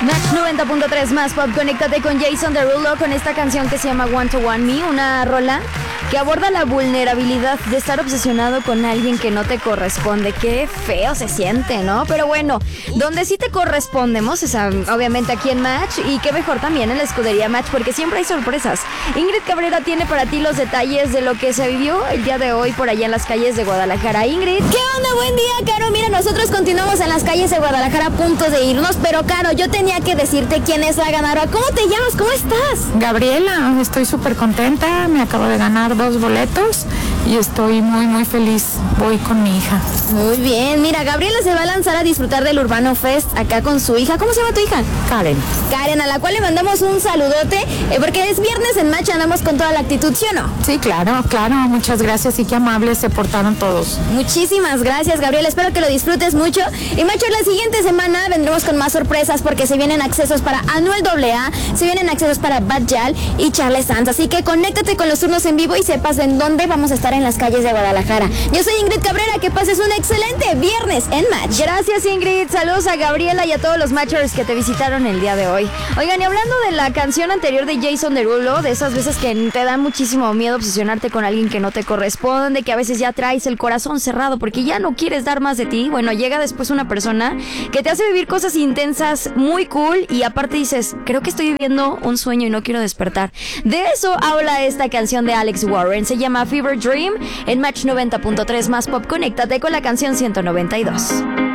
Match 90.3 más pop, conéctate con Jason Derulo con esta canción que se llama Want to Want Me, una rola que aborda la vulnerabilidad de estar obsesionado con alguien que no te corresponde. Qué feo se siente, ¿no? Pero bueno, donde sí te correspondemos es obviamente aquí en Match, y qué mejor también en la escudería Match, porque siempre hay sorpresas. Ingrid Cabrera tiene para ti los detalles de lo que se vivió el día de hoy por allá en las calles de Guadalajara. Ingrid. ¿Qué onda? Buen día, Caro. Mira, nosotros continuamos en las calles de Guadalajara a punto de irnos, pero Caro, yo tenía que decirte quién es la ganadora. ¿Cómo te llamas? ¿Cómo estás? Gabriela, estoy súper contenta, me acabo de ganar 2 boletos y estoy muy feliz. Voy con mi hija. Muy bien, mira, Gabriela se va a lanzar a disfrutar del Urbano Fest acá con su hija. ¿Cómo se llama tu hija? Karen. Karen, a la cual le mandamos un saludote, porque es viernes en Match, andamos con toda la actitud, ¿sí o no? Sí, claro, muchas gracias y qué amables se portaron todos. Muchísimas gracias, Gabriela, espero que lo disfrutes mucho. Y Match, la siguiente semana vendremos con más sorpresas porque se vienen accesos para Anuel AA, se vienen accesos para Bad Yal y Charles Sanz, así que conéctate con los turnos en vivo y sepas en dónde vamos a estar en las calles de Guadalajara. Yo soy Ingrid Cabrera, que pases un excelente viernes en Match. Gracias, Ingrid, saludos a Gabriela y a todos los Matchers que te visitaron el día de hoy. Oigan, y hablando de la canción anterior de Jason Derulo, de esas veces que te da muchísimo miedo obsesionarte con alguien que no te corresponde, que a veces ya traes el corazón cerrado porque ya no quieres dar más de ti, bueno, llega después una persona que te hace vivir cosas intensas, muy cool, y aparte dices, creo que estoy viviendo un sueño y no quiero despertar. De eso habla esta canción de Alex Warren, se llama Fever Dream, en Match 90.3 más pop, conéctate con la canción 192.